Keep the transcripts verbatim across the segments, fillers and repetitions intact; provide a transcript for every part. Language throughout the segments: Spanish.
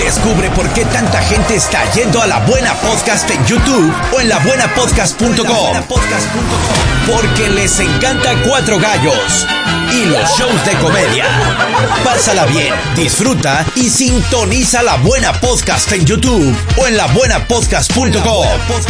Descubre por qué tanta gente está yendo a La Buena Podcast en YouTube o en la buena podcast punto com. Porque les encanta Cuatro Gallos y los shows de comedia. Pásala bien, disfruta y sintoniza La Buena Podcast en YouTube o en la buena podcast punto com.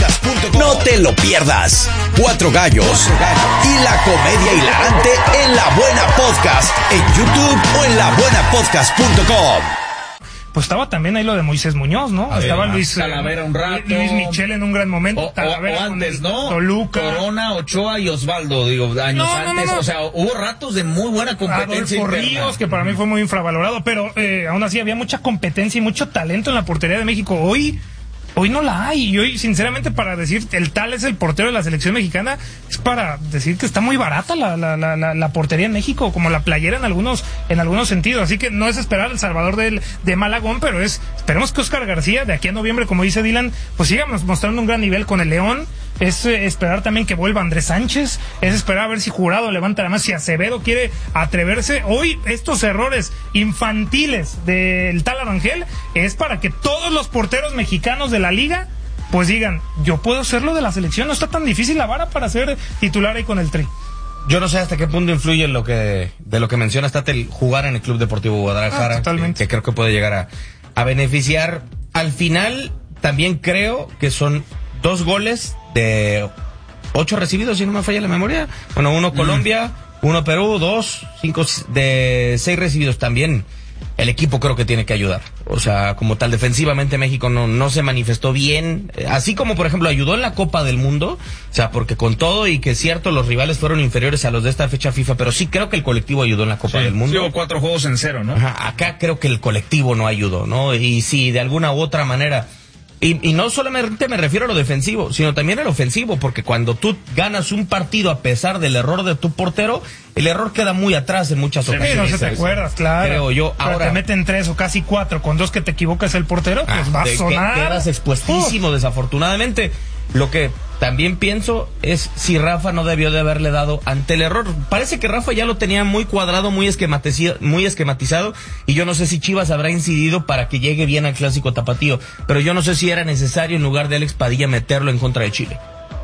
No te lo pierdas. Cuatro Gallos y la comedia hilarante en La Buena Podcast en YouTube o en la buena podcast punto com. Pues estaba también ahí lo de Moisés Muñoz, ¿no? A estaba ver, Luis Talavera un rato. Luis Michel en un gran momento. O, o, Talavera o antes, ¿no? Toluca. Corona, Ochoa y Osvaldo, digo, años No, no, antes. no, no. O sea, hubo ratos de muy buena competencia Adolfo interna. Ríos, que para mí fue muy infravalorado, pero eh, aún así había mucha competencia y mucho talento en la portería de México. Hoy... Hoy no la hay, y hoy sinceramente para decir el tal es el portero de la selección mexicana, es para decir que está muy barata la, la, la, la, la portería en México, como la playera en algunos, en algunos sentidos, así que no es esperar el salvador del, de Malagón, pero es, esperemos que Oscar García de aquí a noviembre, como dice Dylan, pues siga mostrando un gran nivel con el León. Es eh, esperar también que vuelva Andrés Sánchez, es esperar a ver si Jurado levanta la mano, si Acevedo quiere atreverse. Hoy estos errores infantiles del tal Arangel es para que todos los porteros mexicanos de la liga pues digan, yo puedo ser lo de la selección, no está tan difícil la vara para ser titular ahí con el Tri. Yo no sé hasta qué punto influye en lo que, de lo que mencionas, Tate, el jugar en el Club Deportivo Guadalajara, ah, totalmente. que, que creo que puede llegar a, a beneficiar. Al final, también creo que son dos goles de ocho recibidos, si no me falla la memoria. Bueno, uno Colombia, mm. uno Perú, dos, cinco de seis recibidos también. El equipo creo que tiene que ayudar. O sea, como tal, defensivamente México no, no se manifestó bien. Así como, por ejemplo, ayudó en la Copa del Mundo. O sea, porque con todo y que es cierto, los rivales fueron inferiores a los de esta fecha FIFA, pero sí creo que el colectivo ayudó en la Copa sí, del Mundo. Sí, hubo cuatro juegos en cero, ¿no? Ajá, acá creo que el colectivo no ayudó, ¿no? Y si de alguna u otra manera... Y, y no solamente me refiero a lo defensivo, sino también al ofensivo, porque cuando tú ganas un partido a pesar del error de tu portero, el error queda muy atrás en muchas ocasiones. Sí, no se te acuerdas, claro. Creo yo. Pero ahora te meten tres o casi cuatro, con dos que te equivocas el portero, pues ah, va a de, sonar. Que, quedas expuestísimo, uh. desafortunadamente. Lo que también pienso es si Rafa no debió de haberle dado ante el error. Parece que Rafa ya lo tenía muy cuadrado, muy esquematizado, muy esquematizado, y yo no sé si Chivas habrá incidido para que llegue bien al clásico tapatío, pero yo no sé si era necesario en lugar de Alex Padilla meterlo en contra de Chile.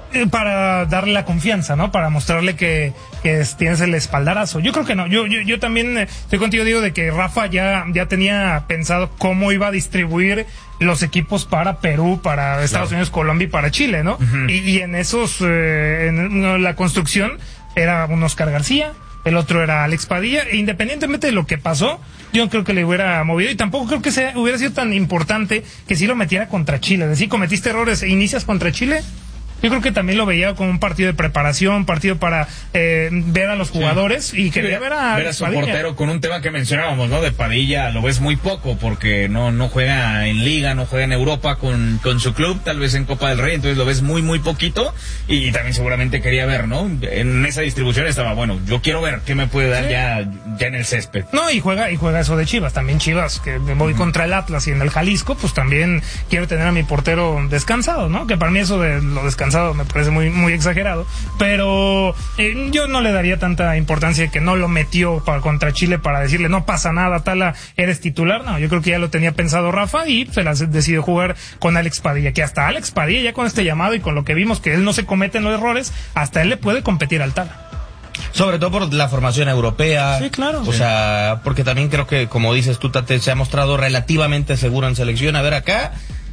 Para darle la confianza, ¿no? Para mostrarle que, que tienes el espaldarazo. Yo creo que no. Yo, yo, yo también estoy contigo, digo, de que Rafa ya, ya tenía pensado cómo iba a distribuir los equipos para Perú, para Estados claro. Unidos, Colombia y para Chile, ¿no? Uh-huh. y, y en esos, eh, en la construcción era un Oscar García, el otro era Alex Padilla, e independientemente de lo que pasó, yo creo que le hubiera movido, y tampoco creo que sea, hubiera sido tan importante que si lo metiera contra Chile. Es decir, cometiste errores e inicias contra Chile. Yo creo que también lo veía como un partido de preparación, partido para eh, ver a los jugadores sí. y quería sí, ver a ver a su Padilla. Portero con un tema que mencionábamos, ¿no? De Padilla lo ves muy poco porque no no juega en Liga, no juega en Europa con, con su club, tal vez en Copa del Rey, entonces lo ves muy muy poquito y, y también seguramente quería ver, ¿no? En esa distribución estaba, bueno, yo quiero ver qué me puede dar sí. ya, ya en el césped. No, y juega y juega eso de Chivas, también Chivas, que voy uh-huh. contra el Atlas y en el Jalisco, pues también quiero tener a mi portero descansado, ¿no? Que para mí eso de lo descansado me parece muy muy exagerado, pero eh, yo no le daría tanta importancia que no lo metió para contra Chile para decirle no pasa nada, Tala, eres titular. No, yo creo que ya lo tenía pensado Rafa y se las decidió jugar con Alex Padilla, que hasta Alex Padilla ya con este llamado y con lo que vimos que él no se comete en los errores, hasta él le puede competir al Tala. Sobre todo por la formación europea. Sí, claro. O sí. sea, porque también creo que, como dices tú, Tate, se ha mostrado relativamente seguro en selección. A ver, acá,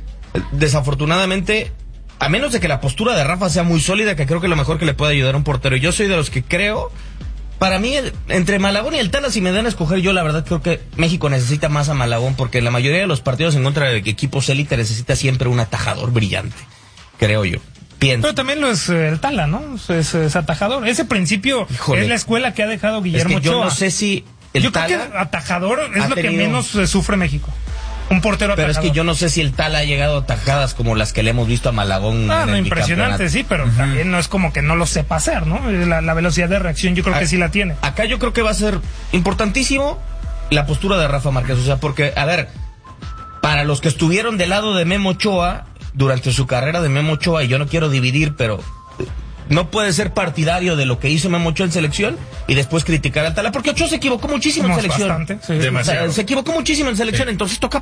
desafortunadamente, a menos de que la postura de Rafa sea muy sólida, que creo que es lo mejor que le puede ayudar a un portero. Yo soy de los que creo, para mí, el, entre Malagón y el Tala, si me dan a escoger, yo la verdad creo que México necesita más a Malagón, porque en la mayoría de los partidos en contra de equipos élite necesita siempre un atajador brillante, creo yo. Pienso. Pero también lo es eh, el Tala, ¿no? Es, es atajador. Ese principio Híjole. es la escuela que ha dejado Guillermo es que yo Ochoa. no sé si el yo Tala creo que atajador es lo tenido... que menos eh, sufre México. Un portero pero atajador. es que yo no sé si el Tala ha llegado a atajadas como las que le hemos visto a Malagón. Ah, en no, el impresionante, sí, pero uh-huh. también no es como que no lo sepa hacer, ¿no? La, la velocidad de reacción yo creo a, que sí la tiene. Acá yo creo que va a ser importantísimo la postura de Rafa Márquez, o sea, porque, a ver, para los que estuvieron del lado de Memo Ochoa, durante su carrera de Memo Ochoa, y yo no quiero dividir, pero no puede ser partidario de lo que hizo Memo Ochoa en selección y después criticar al Tala, porque Ochoa se equivocó muchísimo en selección. Bastante, sí. O sea, se equivocó muchísimo en selección, sí. Entonces toca